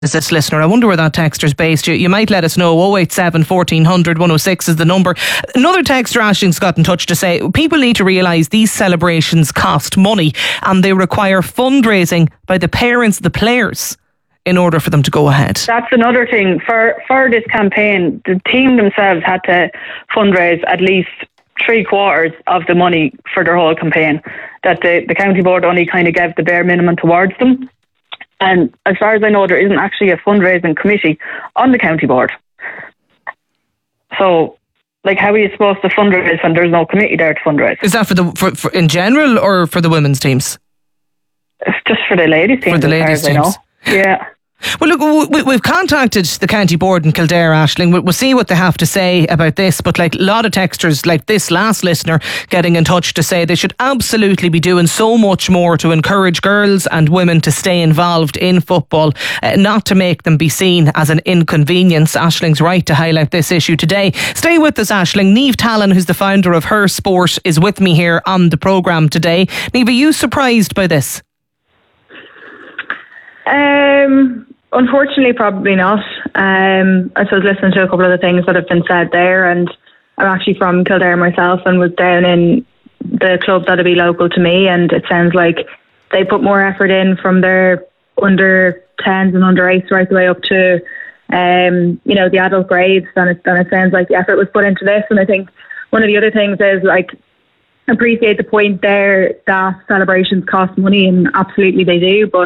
Is this listener? I wonder where that texter's based. You might let us know. 087 1400 106 is the number. Another texter, Ashling's got in touch to say people need to realise these celebrations cost money and they require fundraising by the parents of the players in order for them to go ahead. That's another thing. For this campaign, the team themselves had to fundraise at least 3/4 of the money for their whole campaign. That the county board only kind of gave the bare minimum towards them. And as far as I know, there isn't actually a fundraising committee on the county board. So, like, how are you supposed to fundraise when there's no committee there to fundraise? Is that for in general or for the women's teams? It's just for the ladies' teams. For the ladies' teams. Yeah. Well, look, we've contacted the county board in Kildare, Aisling. We'll see what they have to say about this. But like a lot of texters, like this last listener, getting in touch to say they should absolutely be doing so much more to encourage girls and women to stay involved in football, not to make them be seen as an inconvenience. Aisling's right to highlight this issue today. Stay with us, Aisling. Niamh Talon, who's the founder of Her Sport, is with me here on the programme today. Niamh, are you surprised by this? Unfortunately, probably not. I was listening to a couple of the things that have been said there, and I'm actually from Kildare myself and was down in the club that'll be local to me, and it sounds like they put more effort in from their under 10s and under 8s right the way up to the adult grades than it sounds like the effort was put into this. And I think one of the other things is, like, appreciate the point there that celebrations cost money, and absolutely they do, but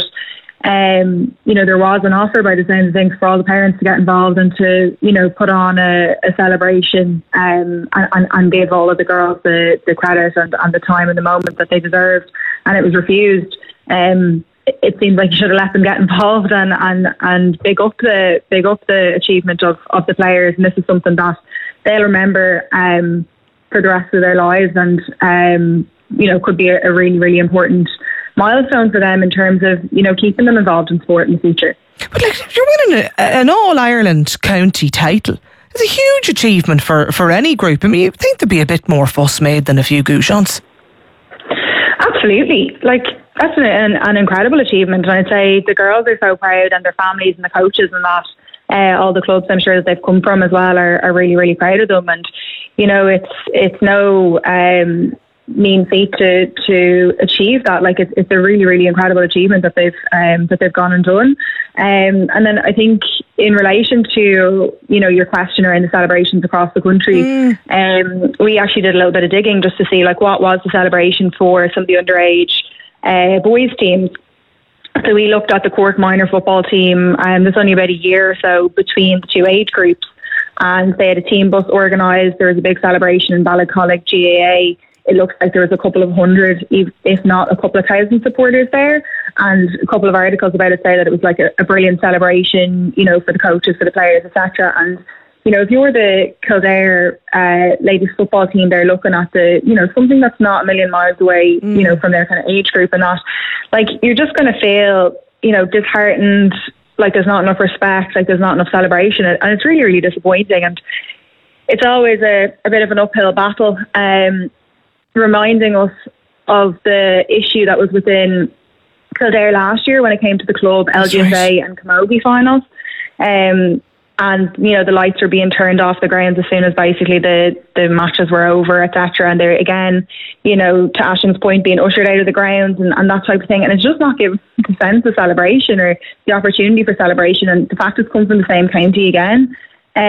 there was an offer by the sounds of things for all the parents to get involved and to, put on a celebration and give all of the girls the credit and the time and the moment that they deserved, and it was refused. It seems like you should have let them get involved and big up the achievement of the players, and this is something that they'll remember for the rest of their lives, and could be a really, really important milestone for them in terms of, keeping them involved in sport in the future. But you're winning an All-Ireland county title. It's a huge achievement for any group. I mean, you'd think there'd be a bit more fuss made than a few goujons. Absolutely. That's an incredible achievement. And I'd say the girls are so proud, and their families and the coaches and that. All the clubs I'm sure that they've come from as well are really, really proud of them. And, it's no mean feat to achieve that. It's a really, really incredible achievement that they've gone and done. And then I think in relation to your question around the celebrations across the country, we actually did a little bit of digging just to see what was the celebration for some of the underage boys teams. So we looked at the Cork minor football team, and there's only about a year or so between the two age groups, and they had a team bus organised. There was a big celebration in Ballincollig GAA. It looks like there was a couple of hundred, if not a couple of thousand supporters there. And a couple of articles about it say that it was like a brilliant celebration, for the coaches, for the players, etc. And, if you're the Kildare ladies football team, they're looking at something that's not a million miles away, from their kind of age group, and not, you're just going to feel, disheartened, there's not enough respect, there's not enough celebration. And it's really, really disappointing. And it's always a bit of an uphill battle. Reminding us of the issue that was within Kildare last year when it came to the club LGFA and Camogie finals. And, the lights were being turned off the grounds as soon as basically the matches were over, etc. And they're, again, to Ashton's point, being ushered out of the grounds and that type of thing. And it's just not giving the sense of celebration or the opportunity for celebration. And the fact it's come from the same county again,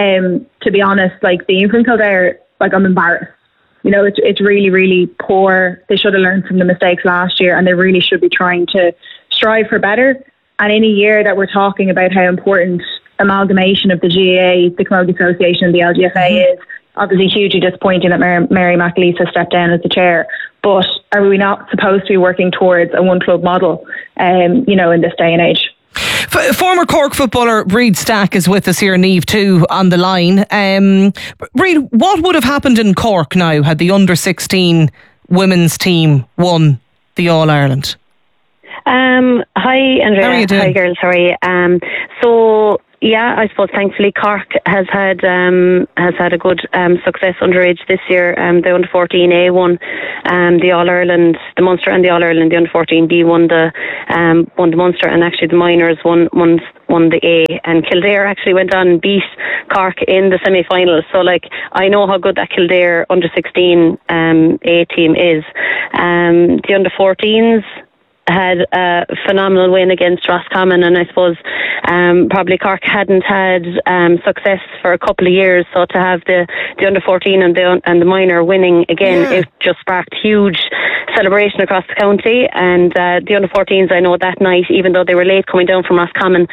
to be honest, being from Kildare, I'm embarrassed. It's really, really poor. They should have learned from the mistakes last year, and they really should be trying to strive for better. And in a year that we're talking about how important amalgamation of the GAA, the Camogie Association and the LGFA is, obviously hugely disappointing that Mary McAleese has stepped down as the chair. But are we not supposed to be working towards a one club model, in this day and age? Former Cork footballer Reid Stack is with us here, Niamh, too, on the line. Reid, what would have happened in Cork now had the under-16 women's team won the All-Ireland? Hi, Andrea. How are you doing? Hi, girls. How are you? So Yeah, I suppose thankfully Cork has had a good success underage this year. The under 14A won the All Ireland, the Munster and the All Ireland. The under 14B won the Munster, and actually the minors won the A. And Kildare actually went on and beat Cork in the semi-finals. So I know how good that Kildare under 16 A team is. The under 14s had a phenomenal win against Roscommon, and I suppose probably Cork hadn't had success for a couple of years, so to have the under 14 and the minor winning again, it just sparked huge celebration across the county. And the under 14s, I know that night, even though they were late coming down from Roscommon,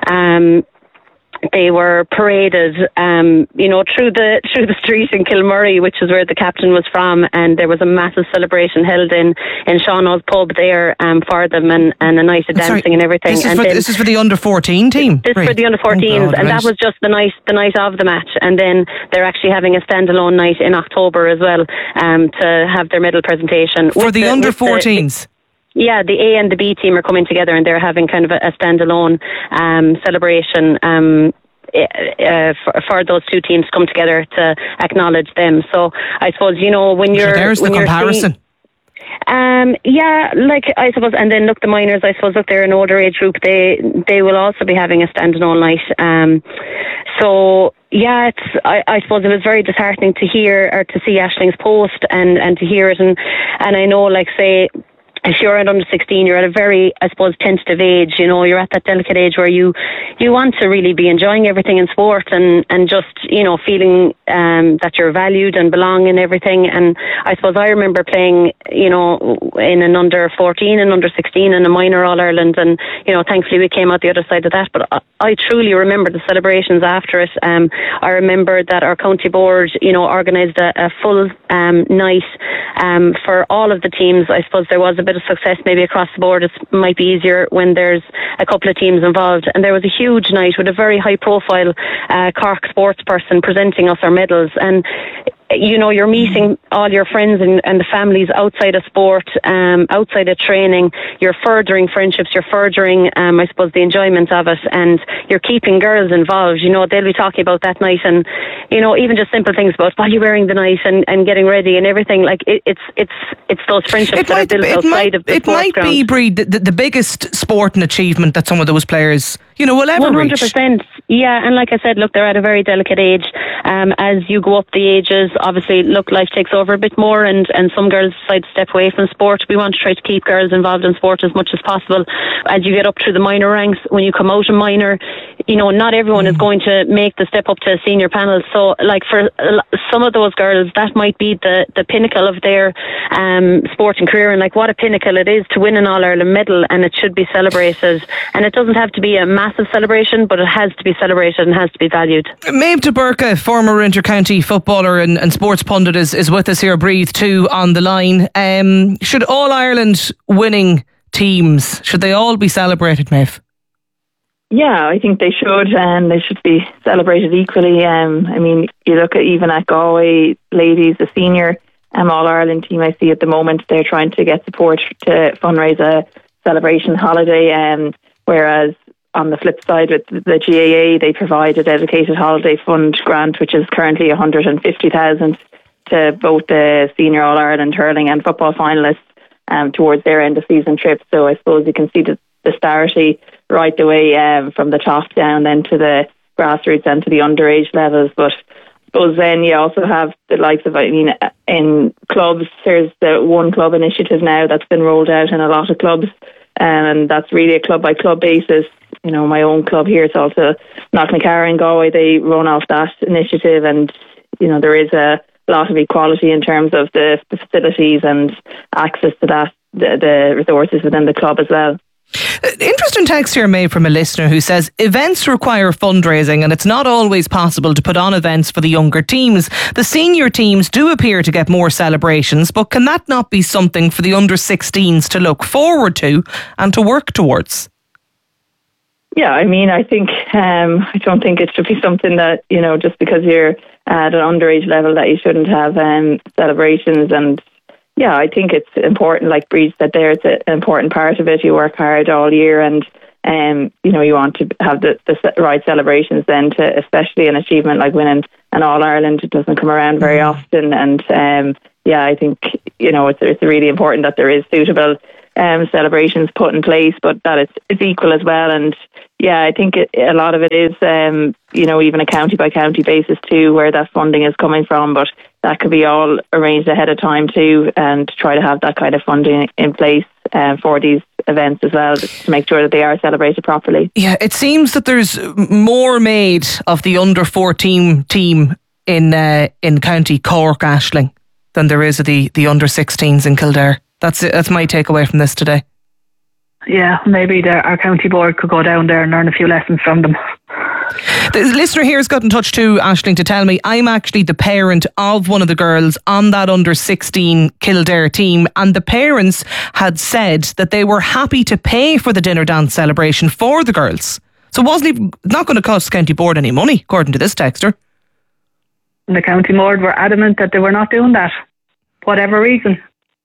they were paraded, through the street in Kilmurray, which is where the captain was from, and there was a massive celebration held in Shawna's pub there for them, and a night of dancing and everything. This is for the under 14 team. This is for the under 14s, and that was just the night of the match. And then they're actually having a standalone night in October as well, to have their medal presentation for the under 14s. Yeah, the A and the B team are coming together, and they're having kind of a standalone celebration for those two teams to come together to acknowledge them. So I suppose, when you're... There's the comparison. I suppose, and then look, the minors, I suppose, they're an older age group. They will also be having a standalone night. I suppose it was very disheartening to hear or to see Aisling's post and to hear it, and I know, if you're at under 16, you're at a very, I suppose, tentative age. You're at that delicate age where you want to really be enjoying everything in sport and just, feeling that you're valued and belong in everything. And I suppose I remember playing, in an under 14 and under 16 and a minor All Ireland, and thankfully we came out the other side of that. But I truly remember the celebrations after it. I remember that our county board, organised a full night for all of the teams. I suppose there was a bit of success maybe across the board. It might be easier when there's a couple of teams involved, and there was a huge night with a very high profile Cork sports person presenting us our medals. And you're meeting all your friends and the families outside of sport, outside of training. You're furthering friendships, you're furthering, I suppose, the enjoyment of it, and you're keeping girls involved. They'll be talking about that night, and even just simple things about what you're wearing the night and getting ready and everything. It's those friendships that are built outside of the sports ground. It might be, Brie, the biggest sporting achievement that some of those players will ever 100%. Reach. Yeah, and like I said, look, they're at a very delicate age. As you go up the ages, obviously, look, life takes over a bit more, and some girls decide to step away from sport. We want to try to keep girls involved in sport as much as possible. As you get up through the minor ranks, when you come out in minor, not everyone is going to make the step up to a senior panel. So, for some of those girls, that might be the pinnacle of their sporting career, and what a pinnacle it is to win an All-Ireland medal, and it should be celebrated. And it doesn't have to be a massive celebration, but it has to be celebrated and has to be valued. Maeve de Burca, former inter-county footballer and sports pundit, is with us here, Breathe 2 on the line. Should All-Ireland winning teams, should they all be celebrated, Maeve? Yeah, I think they should, and they should be celebrated equally. You look at even at Galway ladies, the senior All-Ireland team I see at the moment, they're trying to get support to fundraise a celebration holiday, whereas on the flip side with the GAA, they provide a dedicated holiday fund grant, which is currently 150,000 to both the senior All-Ireland hurling and football finalists towards their end of season trips. So I suppose you can see the disparity right the way from the top down then to the grassroots and to the underage levels. But I suppose then you also have the likes of, in clubs, there's the One Club initiative now that's been rolled out in a lot of clubs, and that's really a club by club basis. My own club here, it's also Knocknacarra in Galway, they run off that initiative, and there is a lot of equality in terms of the facilities and access to that, the resources within the club as well. Interesting text here made from a listener who says events require fundraising, and it's not always possible to put on events for the younger teams. The senior teams do appear to get more celebrations, but can that not be something for the under 16s to look forward to and to work towards? Yeah, I think I don't think it should be something that, just because you're at an underage level that you shouldn't have celebrations. And yeah, I think it's important, like Breed said there, it's an important part of it. You work hard all year, and you want to have the right celebrations then, to especially an achievement like winning an All-Ireland. It doesn't come around very often, and I think it's really important that there is suitable celebrations put in place, but that it's equal as well. And I think a lot of it is even a county by county basis too, where that funding is coming from, but that could be all arranged ahead of time too, and try to have that kind of funding in place for these events as well, to make sure that they are celebrated properly. Yeah, it seems that there's more made of the under 14 team in County Cork, Aisling, than there is of the under 16s in Kildare. That's my takeaway from this today. Yeah, maybe our county board could go down there and learn a few lessons from them. The listener here has got in touch too, Aisling, to tell me I'm actually the parent of one of the girls on that under 16 Kildare team, and the parents had said that they were happy to pay for the dinner dance celebration for the girls. So it wasn't not going to cost the county board any money, according to this texter. And the county board were adamant that they were not doing that, whatever reason.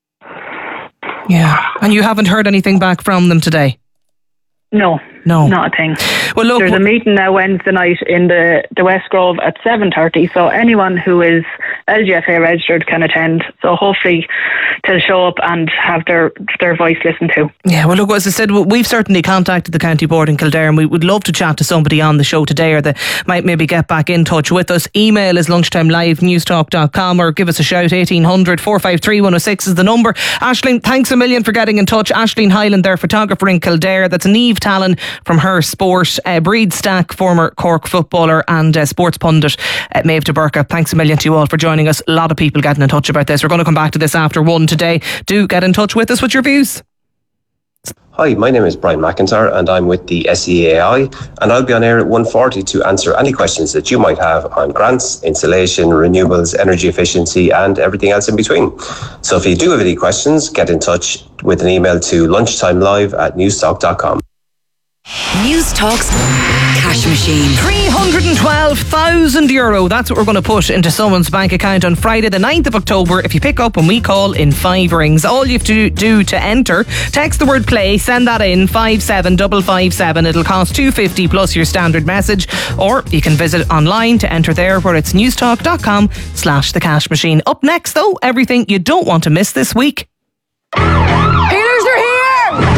Yeah, and you haven't heard anything back from them today? No, not a thing. Well, look, there's a meeting now Wednesday night in the West Grove at 7:30, so anyone who is LGFA registered can attend. So hopefully they'll show up and have their voice listened to. Yeah, well, look, as I said, we've certainly contacted the county board in Kildare, and we would love to chat to somebody on the show today, or they might maybe get back in touch with us. Email is lunchtimelive@newstalk.com, or give us a shout. 1800 453 106 is the number. Aisling, thanks a million for getting in touch. Aisling Hyland, their photographer in Kildare. That's Niamh Talon from Her Sport. Breed Stack, former Cork footballer, and sports pundit Maeve de Burka. Thanks a million to you all for joining us. A lot of people getting in touch about this. We're going to come back to this after 1 today. Do get in touch with us with your views. Hi, my name is Brian McIntyre and I'm with the SEAI, and I'll be on air at 1:40 to answer any questions that you might have on grants, insulation, renewables, energy efficiency and everything else in between. So if you do have any questions, get in touch with an email to lunchtimelive@newstalk.com. Newstalk's Cash Machine. €312,000. That's what we're going to put into someone's bank account on Friday the 9th of October if you pick up when we call in 5 rings. All you have to do to enter, text the word play, send that in 57557. It'll cost $2.50 plus your standard message, or you can visit online to enter there, where it's newstalk.com/the cash machine. Up next though, everything you don't want to miss this week. Healers are here!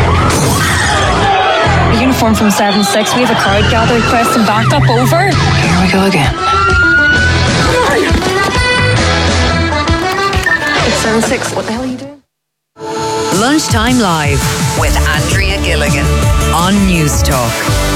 Uniform from 7-6. We have a crowd gathered requesting backup. Over. Here we go again. It's 7-6. What the hell are you doing? Lunchtime Live with Andrea Gilligan on Newstalk.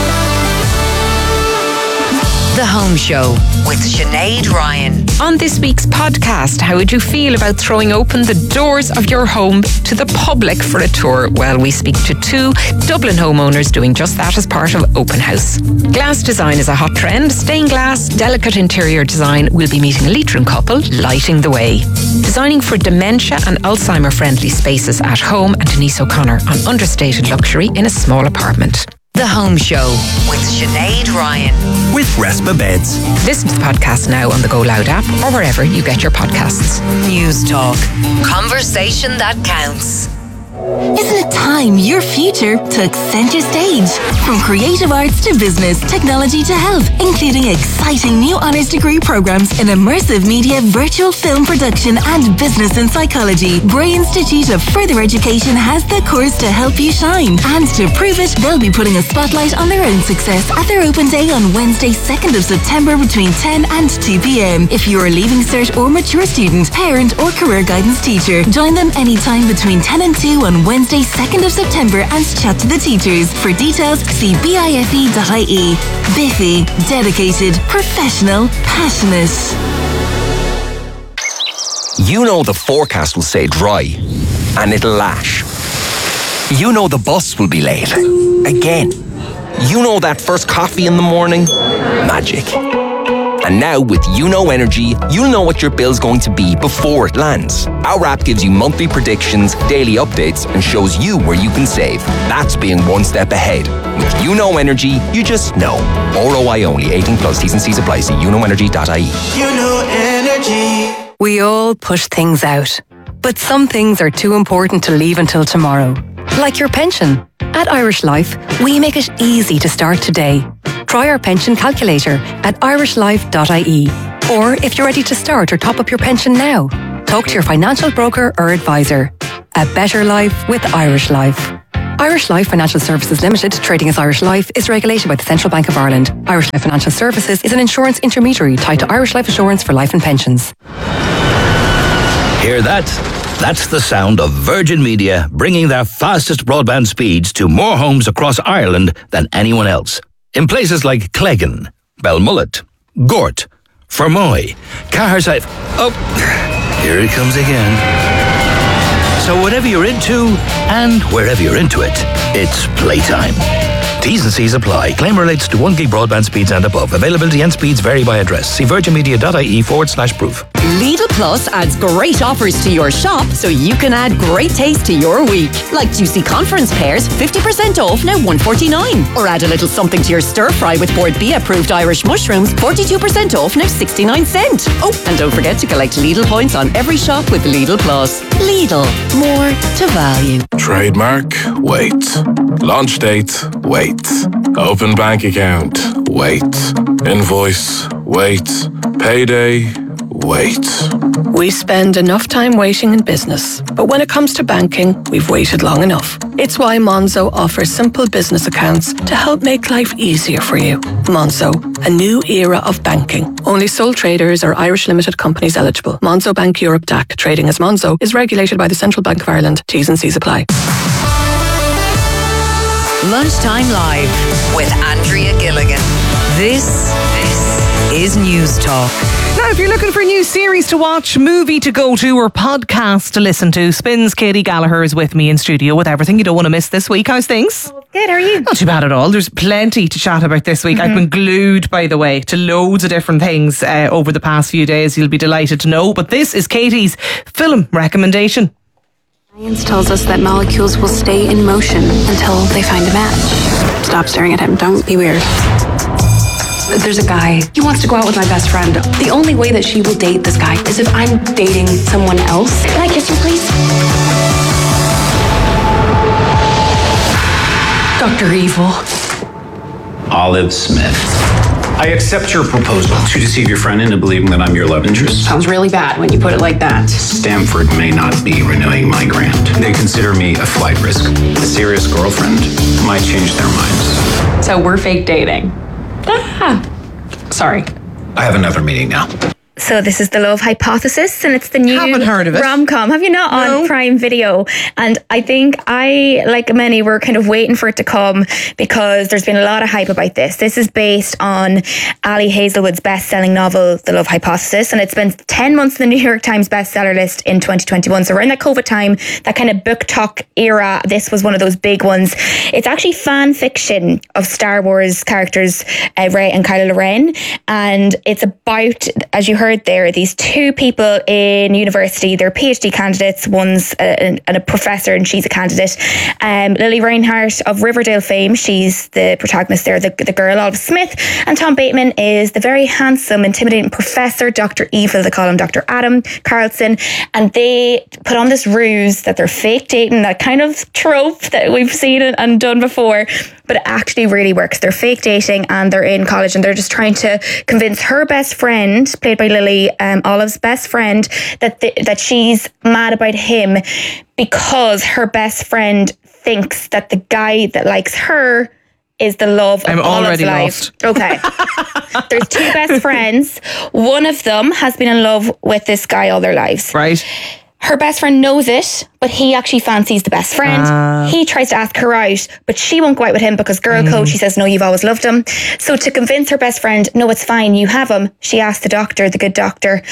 The Home Show with Sinead Ryan. On this week's podcast, how would you feel about throwing open the doors of your home to the public for a tour? Well, we speak to 2 Dublin homeowners doing just that as part of Open House. Glass design is a hot trend. Stained glass, delicate interior design will be meeting a Leitrim couple, lighting the way. Designing for dementia and Alzheimer-friendly spaces at home, and Denise O'Connor on understated luxury in a small apartment. The Home Show with Sinead Ryan. With Respa Beds. Listen to the podcast now on the Go Loud app or wherever you get your podcasts. Newstalk. Conversation that counts. Isn't it time your future took centre stage? From creative arts to business, technology to health, including exciting new honours degree programmes in immersive media, virtual film production and business and psychology, Bray Institute of Further Education has the course to help you shine. And to prove it, they'll be putting a spotlight on their own success at their open day on Wednesday 2nd of September between 10 and 2 p.m. If you're a Leaving Cert or mature student, parent or career guidance teacher, join them anytime between 10 and 2 on Wednesday 2nd of September and chat to the teachers. For details, see bife.ie. Biffy, dedicated, professional, passionate. You know the forecast will say dry, and it'll lash. You know the bus will be late. Again. You know that first coffee in the morning? Magic. And now with YouKnow Energy, you'll know what your bill's going to be before it lands. Our app gives you monthly predictions, daily updates, and shows you where you can save. That's being one step ahead. With YouKnow Energy, you just know. ROI only. 18 plus. T's and C's apply. See youknowenergy.ie. YouKnow Energy. We all push things out, but some things are too important to leave until tomorrow. Like your pension. At Irish Life, we make it easy to start today. Try our pension calculator at irishlife.ie. Or if you're ready to start or top up your pension now, talk to your financial broker or advisor. A better life with Irish Life. Irish Life Financial Services Limited, trading as Irish Life, is regulated by the Central Bank of Ireland. Irish Life Financial Services is an insurance intermediary tied to Irish Life Assurance for life and pensions. Hear that? That's the sound of Virgin Media bringing their fastest broadband speeds to more homes across Ireland than anyone else. In places like Cleggan, Belmullet, Gort, Fermoy, Caherside... Oh, here it comes again. So whatever you're into, and wherever you're into it, it's playtime. T's and C's apply. Claim relates to 1 gig broadband speeds and above. Availability and speeds vary by address. See virginmedia.ie/proof. Lidl Plus adds great offers to your shop so you can add great taste to your week. Like juicy conference pears, 50% off, now $1.49. Or add a little something to your stir fry with Bord B approved Irish mushrooms, 42% off, now 69 cents. Oh, and don't forget to collect Lidl points on every shop with Lidl Plus. Lidl, more to value. Trademark, wait. Launch date, wait. Open bank account, wait. Invoice, wait. Payday, wait. We spend enough time waiting in business, but when it comes to banking, we've waited long enough. It's why Monzo offers simple business accounts to help make life easier for you. Monzo, a new era of banking. Only sole traders or Irish limited companies eligible. Monzo Bank Europe DAC, trading as Monzo, is regulated by the Central Bank of Ireland. T's and C's apply. Lunchtime Live with Andrea Gilligan. This is News Talk. Now, if you're looking for a new series to watch, movie to go to, or podcast to listen to, Spins Katie Gallagher is with me in studio with everything you don't want to miss this week. How's things? Good, how are you? Not too bad at all. There's plenty to chat about this week. I've been glued, by the way, to loads of different things over the past few days. You'll be delighted to know. But this is Katie's film recommendation. Science tells us that molecules will stay in motion until they find a match. Stop staring at him. Don't be weird. There's a guy. He wants to go out with my best friend. The only way that she will date this guy is if I'm dating someone else. Can I kiss you, please? Dr. Evil. Olive Smith. I accept your proposal to deceive your friend into believing that I'm your love interest. Sounds really bad when you put it like that. Stanford may not be renewing my grant. They consider me a flight risk. A serious girlfriend might change their minds. So we're fake dating. Sorry. I have another meeting now. So this is The Love Hypothesis, and it's the new Haven't heard of it. rom-com. Have you not? No. On Prime Video? And I think I, like many, were kind of waiting for it to come because there's been a lot of hype about this. This is based on Ali Hazelwood's best-selling novel, The Love Hypothesis, and it's been 10 months on the New York Times bestseller list in 2021. So we're in that COVID time, that kind of book talk era. This was one of those big ones. It's actually fan fiction of Star Wars characters, Rey and Kylo Ren, and it's about, as you heard there, these two people in university. They're PhD candidates. One's a professor and she's a candidate. Lily Reinhart of Riverdale fame, she's the protagonist there, the girl, Olive Smith. And Tom Bateman is the very handsome, intimidating professor, Dr. Evil, they call him Dr. Adam Carlson. And they put on this ruse that they're fake dating, that kind of trope that we've seen and done before. But it actually really works. They're fake dating and they're in college and they're just trying to convince her best friend, played by Lily, Olive's best friend, that she's mad about him because her best friend thinks that the guy that likes her is the love of Olive's life. Okay. There's two best friends. One of them has been in love with this guy all their lives. Right. Her best friend knows it, but he actually fancies the best friend. He tries to ask her out, but she won't go out with him because girl code, she says, no, you've always loved him. So to convince her best friend, no, it's fine, you have him, she asks the doctor, the good doctor,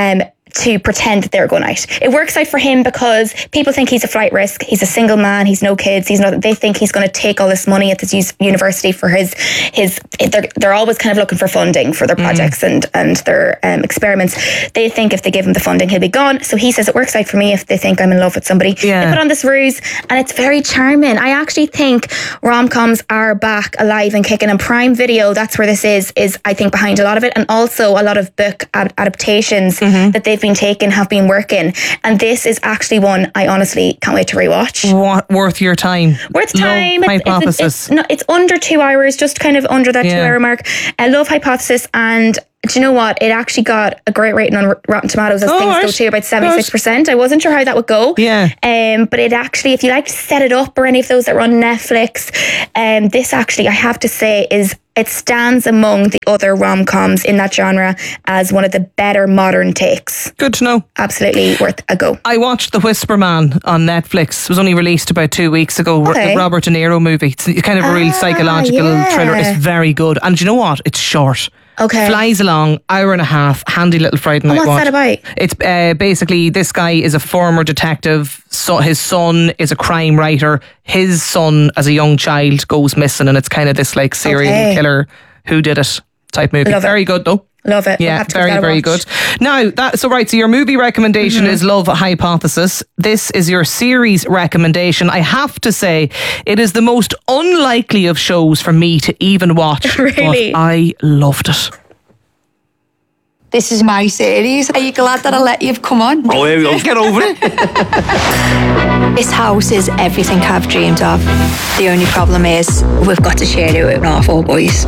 to pretend that they're going out. It works out for him because people think he's a flight risk. He's a single man. He's no kids. They think he's going to take all this money at this university for his. They're always kind of looking for funding for their projects and their experiments. They think if they give him the funding, he'll be gone. So he says it works out for me if they think I'm in love with somebody. Yeah. They put on this ruse, and it's very charming. I actually think rom-coms are back alive and kicking. And Prime Video, that's where this is I think behind a lot of it, and also a lot of book adaptations that they've been been taken have been working. And this is actually one I honestly can't wait to rewatch. Worth your time. Worth time. Love Hypothesis. It's under 2 hours, just kind of under that 2 hour mark. I love Hypothesis, and do you know what? It actually got a great rating on Rotten Tomatoes as things go too, about 76%. I wasn't sure how that would go. Yeah. But it actually, if you like to set it up, or any of those that run Netflix, this actually, I have to say, it stands among the other rom-coms in that genre as one of the better modern takes. Good to know. Absolutely worth a go. I watched The Whisper Man on Netflix. It was only released about 2 weeks ago. The Robert De Niro movie. It's kind of a real psychological thriller. It's very good. And do you know what? It's short. Okay. Flies along, hour and a half, handy little Friday night watch. What's that about? It's basically, this guy is a former detective, so his son is a crime writer. His son, as a young child, goes missing, and it's kind of this like serial killer who did it type movie. Very good though. Love it. Yeah, very good. Now, so your movie recommendation is Love Hypothesis. This is your series recommendation. I have to say, it is the most unlikely of shows for me to even watch. Really? But I loved it. This is my series. Are you glad that I let you come on? Oh, here we go. Get over it. This house is everything I've dreamed of. The only problem is we've got to share it with our 4 boys.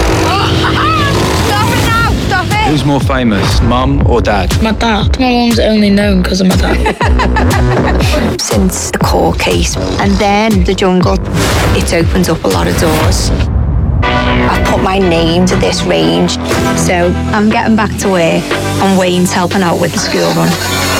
Who's more famous, Mum or Dad? My dad. My mum's only known because of my dad. Since the court case and then the jungle, it's opened up a lot of doors. I've put my name to this range, so I'm getting back to work, and Wayne's helping out with the school run.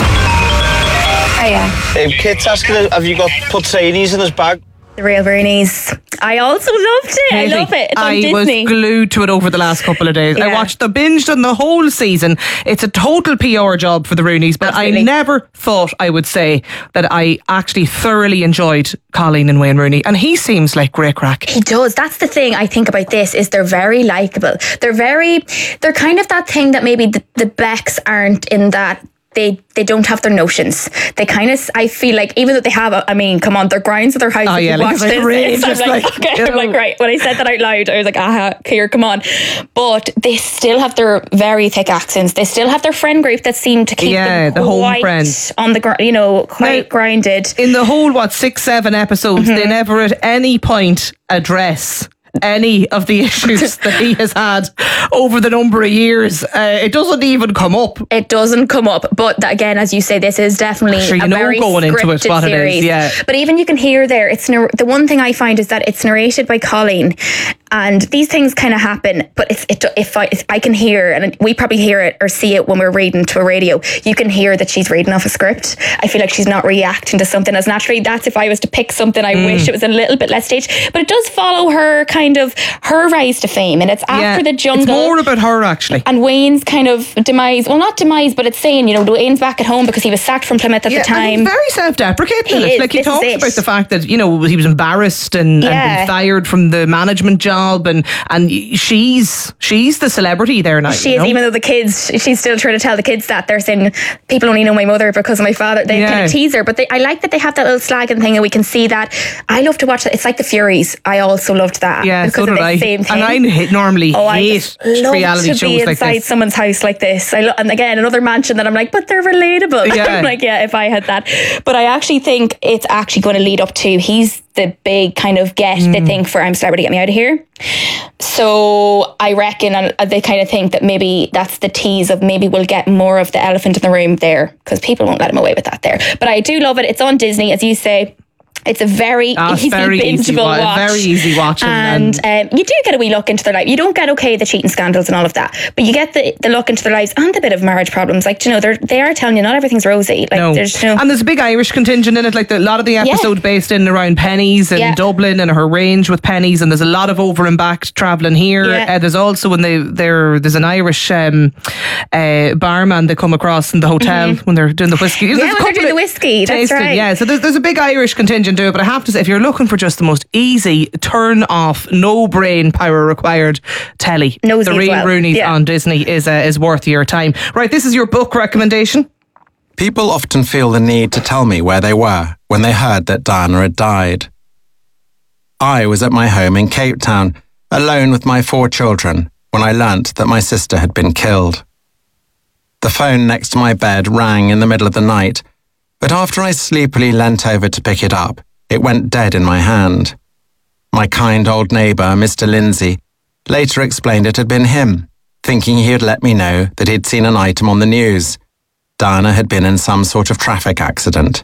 Hey, Kit's asking, have you got Putzanis in his bag? The Real Roonies. I also loved it. I love it. It's on Disney. Was glued to it over the last couple of days. Yeah. I binged on the whole season. It's a total PR job for the Roonies, but I never thought I would say that I actually thoroughly enjoyed Colleen and Wayne Rooney, and he seems like great crack. He does. That's the thing I think about this, is they're very likeable. They're kind of that thing that maybe the Becks aren't, in that they don't have their notions. They kind of, I feel like, even though they have, come on, their grinds of their house. Oh yeah, watch like this. I'm like, right. When I said that out loud, I was like, here, come on. But they still have their very thick accents. They still have their friend group that seem to keep them the home friends on the quite grinded. In the whole 6-7 episodes, they never at any point address any of the issues that he has had over the number of years. It doesn't even come up. It doesn't come up. But again, as you say, this is definitely a very going into it what series. It is. Yeah. But even you can hear there, the one thing I find is that it's narrated by Colleen, and these things kind of happen. But if I can hear, and we probably hear it or see it when we're reading to a radio, you can hear that she's reading off a script. I feel like she's not reacting to something as naturally. That's if I was to pick something, I wish it was a little bit less staged. But it does follow her kind of her rise to fame, and it's after the jungle. It's more about her actually, and Wayne's kind of demise. Well, not demise, but it's saying, Wayne's back at home because he was sacked from Plymouth at the time. And he's very self-deprecating. He talks about the fact that he was embarrassed and been fired from the management job, and she's the celebrity there now. She is, even though the kids, she's still trying to tell the kids that they're saying people only know my mother because of my father. They kind of tease her, but I like that they have that little slagging thing, and we can see that. I love to watch that. It's like The Furies. I also loved that. Yeah, because so did I. Same thing. And I normally hate reality shows like this. I love to be inside someone's house like this. And again, another mansion that I'm like, but they're relatable. Yeah. I'm like, if I had that. But I actually think it's actually going to lead up to, he's the big kind of they think for I'm Celebrity, Get Me Out of Here. So I reckon, and they kind of think that maybe that's the tease of maybe we'll get more of the elephant in the room there, because people won't let him away with that there. But I do love it. It's on Disney, as you say. It's a very easy bingeable watch. Very easy watch. And you do get a wee look into their life. You don't get, the cheating scandals and all of that, but you get the look into their lives and the bit of marriage problems. Like, they are telling you not everything's rosy. Like, no. And there's a big Irish contingent in it. Like, a lot of the episode based in and around Pennies and Dublin and her range with Pennies, and there's a lot of over and back travelling here. There's also when there's an Irish barman they come across in the hotel when they're doing the whiskey. When they're doing the whiskey, that's right. Yeah, so there's a big Irish contingent do it, but I have to say, if you're looking for just the most easy turn off, no brain power required telly, The Real Roonies on Disney is worth your time. Right, this is your book recommendation. People often feel the need to tell me where they were when they heard that Diana had died. I was at my home in Cape Town, alone with my 4 children, when I learnt that my sister had been killed. The phone next to my bed rang in the middle of the night, but after I sleepily leant over to pick it up, it went dead in my hand. My kind old neighbour, Mr. Lindsay, later explained it had been him, thinking he had let me know that he'd seen an item on the news. Diana had been in some sort of traffic accident.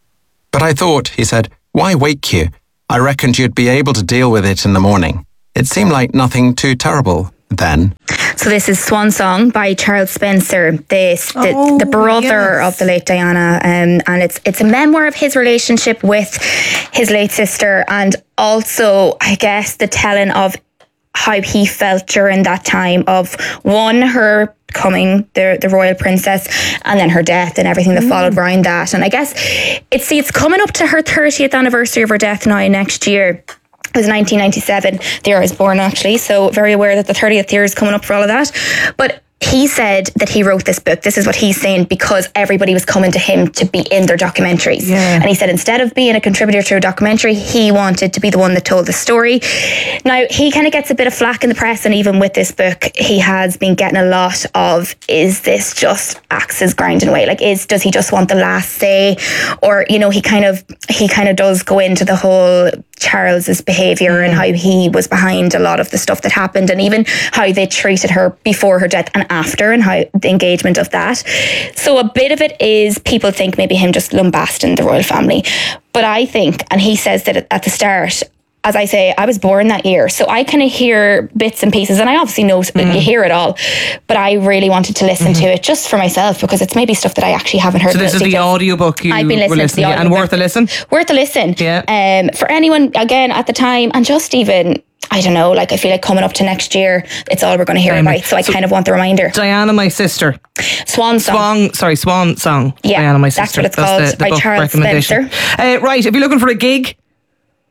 But I thought, he said, why wake you? I reckoned you'd be able to deal with it in the morning. It seemed like nothing too terrible then. So this is Swan Song by Charles Spencer, the brother of the late Diana, and it's a memoir of his relationship with his late sister, and also, I guess, the telling of how he felt during that time of, one, her becoming the royal princess, and then her death and everything that followed around that. And I guess it's coming up to her 30th anniversary of her death now next year. It was 1997, the year I was born, actually, so very aware that the 30th year is coming up for all of that. But he said that he wrote this book, this is what he's saying, because everybody was coming to him to be in their documentaries. Yeah. And he said instead of being a contributor to a documentary, he wanted to be the one that told the story. Now, he kind of gets a bit of flack in the press, and even with this book, he has been getting a lot of, is this just axes grinding away? Like, does he just want the last say? Or, you know, he kind of does go into the whole Charles's behaviour and how he was behind a lot of the stuff that happened, and even how they treated her before her death and after, and how the engagement of that. So a bit of it is people think maybe him just lambasting the royal family. But I think, and he says that at the start, as I say, I was born that year, so I kind of hear bits and pieces, and I obviously know you hear it all, but I really wanted to listen to it just for myself, because it's maybe stuff that I actually haven't heard. So this is the audiobook you I've been listening to the audiobook. And worth a listen? Worth a listen. Yeah. For anyone, again, at the time, and just even, I don't know, like I feel like coming up to next year, it's all we're going to hear about, so I kind of want the reminder. Diana, My Sister. Swan Song. Swan Song. Yeah, Diana, My Sister. That's what it's called, by Charles Spencer. Right, if you're looking for a gig,